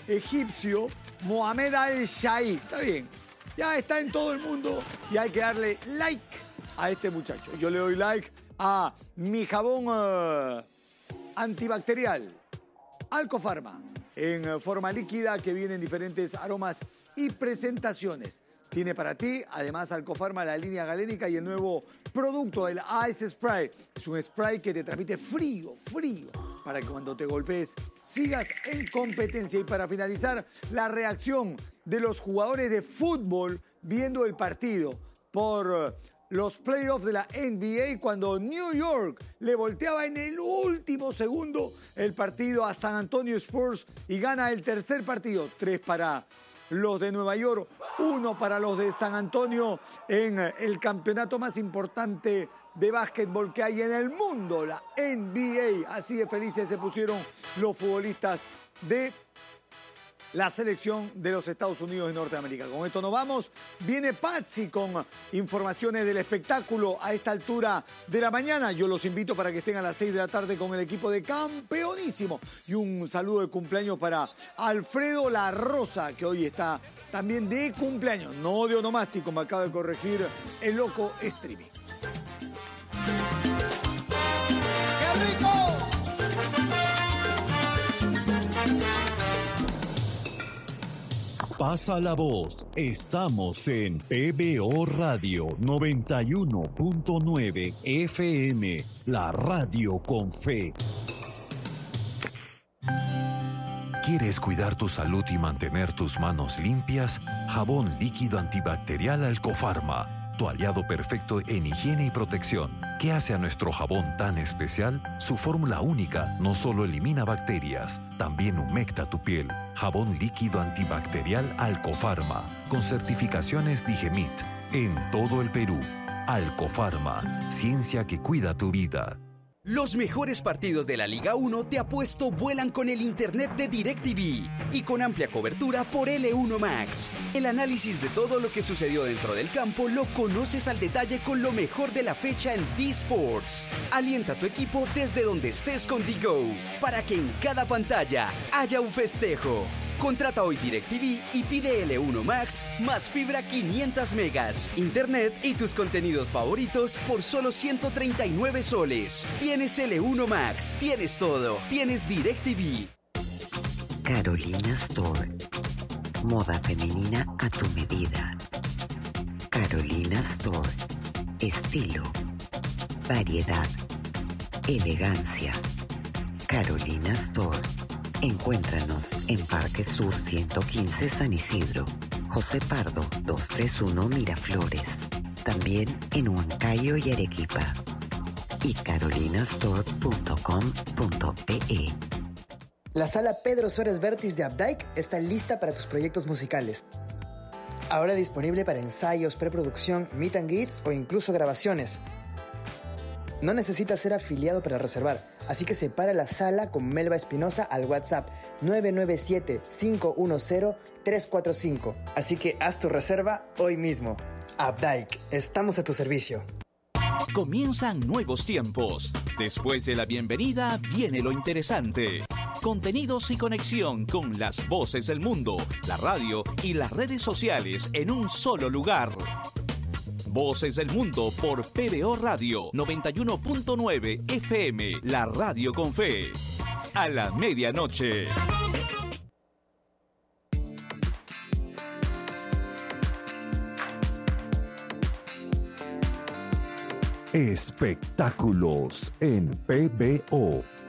egipcio Mohamed Al-Shahid. Está bien, ya está en todo el mundo y hay que darle like a este muchacho. Yo le doy like a mi jabón antibacterial Alcofarma, en forma líquida, que viene en diferentes aromas y presentaciones. Tiene para ti, además, Alcofarma, la línea galénica y el nuevo producto, el Ice Spray. Es un spray que te transmite frío, para que cuando te golpees sigas en competencia. Y para finalizar, la reacción de los jugadores de fútbol viendo el partido por los playoffs de la NBA, cuando New York le volteaba en el último segundo el partido a San Antonio Spurs y gana el tercer partido. 3 para los de Nueva York, 1 para los de San Antonio en el campeonato más importante de básquetbol que hay en el mundo, la NBA. Así de felices se pusieron los futbolistas de la selección de los Estados Unidos de Norteamérica. Con esto nos vamos. Viene Patsy con informaciones del espectáculo a esta altura de la mañana. Yo los invito para que estén a las 6 de la tarde con el equipo de Campeonísimo. Y un saludo de cumpleaños para Alfredo La Rosa, que hoy está también de cumpleaños. No de onomástico, me acaba de corregir el loco streaming. ¡Qué rico! Pasa la voz, estamos en PBO Radio 91.9 FM, la radio con fe. ¿Quieres cuidar tu salud y mantener tus manos limpias? Jabón líquido antibacterial Alcofarma, tu aliado perfecto en higiene y protección. ¿Qué hace a nuestro jabón tan especial? Su fórmula única no solo elimina bacterias, también humecta tu piel. Jabón líquido antibacterial Alcofarma, con certificaciones Digemit, en todo el Perú. Alcofarma, ciencia que cuida tu vida. Los mejores partidos de la Liga 1 te apuesto vuelan con el internet de DirecTV y con amplia cobertura por L1 Max. El análisis de todo lo que sucedió dentro del campo lo conoces al detalle con lo mejor de la fecha en D-Sports. Alienta a tu equipo desde donde estés con DGO para que en cada pantalla haya un festejo. Contrata hoy DirecTV y pide L1 Max más fibra 500 megas, internet y tus contenidos favoritos por solo 139 soles. Tienes L1 Max, tienes todo, tienes DirecTV. Carolina Store. Moda femenina a tu medida. Carolina Store. Estilo, variedad, elegancia. Carolina Store. Encuéntranos en Parque Sur 115 San Isidro, José Pardo 231 Miraflores, también en Huancayo y Arequipa, y carolinastore.com.pe. La sala Pedro Suárez Vértiz de Updike está lista para tus proyectos musicales. Ahora disponible para ensayos, preproducción, meet and greets o incluso grabaciones. No necesitas ser afiliado para reservar, así que separa la sala con Melba Espinosa al WhatsApp 997-510-345. Así que haz tu reserva hoy mismo. Updike, estamos a tu servicio. Comienzan nuevos tiempos. Después de la bienvenida viene lo interesante. Contenidos y conexión con las voces del mundo, la radio y las redes sociales en un solo lugar. Voces del Mundo por PBO Radio 91.9 FM, la radio con fe. A la medianoche. Espectáculos en PBO.